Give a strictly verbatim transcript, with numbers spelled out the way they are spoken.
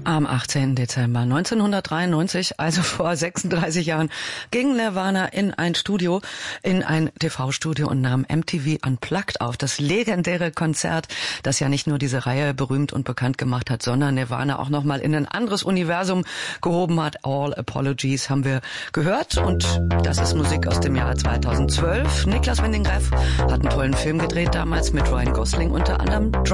Am achtzehnten Dezember neunzehnhundertdreiundneunzig, also vor sechsunddreißig Jahren, ging Nirvana in ein Studio, in ein T V-Studio und nahm M T V Unplugged auf. Das legendäre Konzert, das ja nicht nur diese Reihe berühmt und bekannt gemacht hat, sondern Nirvana auch nochmal in ein anderes Universum gehoben hat. All Apologies haben wir gehört und das ist Musik aus dem Jahr zweitausendzwölf. Niklas Winding Refn hat einen tollen Film gedreht damals mit Ryan Gosling unter anderem.